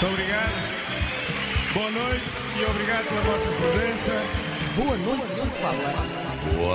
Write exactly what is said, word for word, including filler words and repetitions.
Muito obrigado. Boa noite e obrigado pela vossa presença. Boa noite, São Paulo.